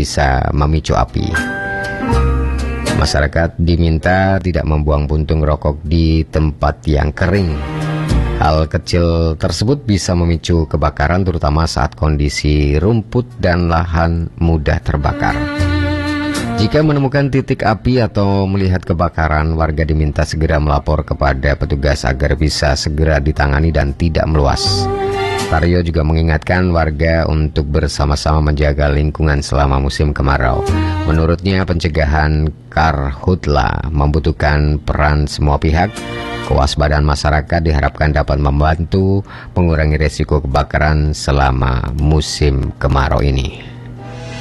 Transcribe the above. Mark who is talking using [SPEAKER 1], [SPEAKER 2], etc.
[SPEAKER 1] bisa memicu api. Masyarakat diminta tidak membuang puntung rokok di tempat yang kering. Hal kecil tersebut bisa memicu kebakaran, terutama saat kondisi rumput dan lahan mudah terbakar. Jika menemukan titik api atau melihat kebakaran, warga diminta segera melapor kepada petugas agar bisa segera ditangani dan tidak meluas. Taryo juga mengingatkan warga untuk bersama-sama menjaga lingkungan selama musim kemarau. Menurutnya, pencegahan karhutla membutuhkan peran semua pihak. Kewaspadaan masyarakat diharapkan dapat membantu mengurangi resiko kebakaran selama musim kemarau ini.